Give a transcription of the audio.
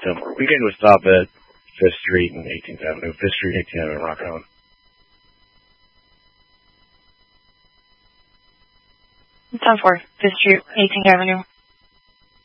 We came to a stop at 5th Street and 18th Avenue. 5th Street, 18th Avenue, Rock Island. 10-4, 5th Street, 18th Avenue,